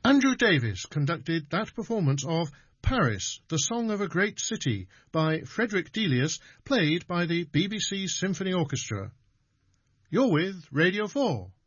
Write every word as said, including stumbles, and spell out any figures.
Andrew Davis conducted that performance of Paris, the Song of a Great City by Frederick Delius, played by the B B C Symphony Orchestra. You're with Radio four.